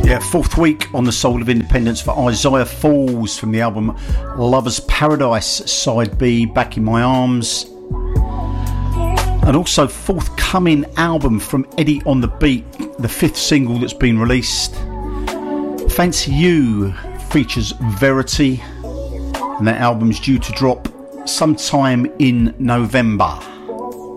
Fourth week on the Soul of Independence for Isaiah Falls from the album Lover's Paradise, side B, Back in My Arms. And also forthcoming album from Eddie on the Beat, the fifth single that's been released. Fancy You features Verity, and that album's due to drop sometime in November.